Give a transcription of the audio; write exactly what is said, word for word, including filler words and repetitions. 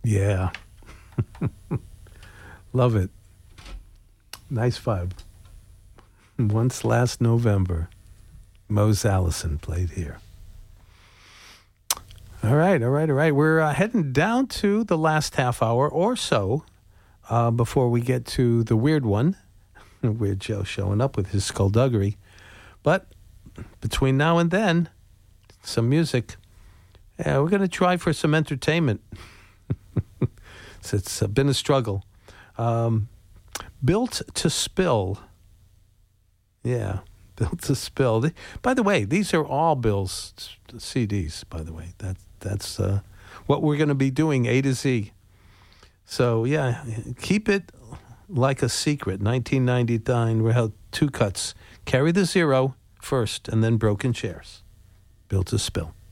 Yeah. Love it. Nice vibe. Once last November, Mose Allison played here. All right, all right, all right. We're uh, heading down to the last half hour or so uh, before we get to the weird one. Weird Joe showing up with his skullduggery. But between now and then, some music. Yeah, we're going to try for some entertainment. So it's uh, been a struggle. Um, Built to Spill. Yeah, Built to Spill. By the way, these are all Bill's C Ds, by the way. That, that's uh, what we're going to be doing, A to Z. So, yeah, keep it like a secret. nineteen ninety-nine, we held two cuts. Carry the Zero first, and then Broken Chairs. Built to Spill.